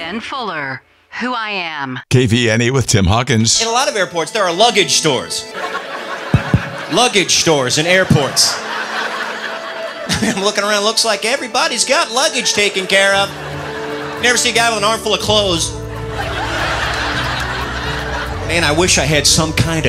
Ben Fuller, Who I Am. KVNE with Tim Hawkins. In a lot of airports, there are luggage stores. Luggage stores in airports. I'm looking around, looks like everybody's got luggage taken care of. You never see a guy with an armful of clothes. Man, I wish I had some kind of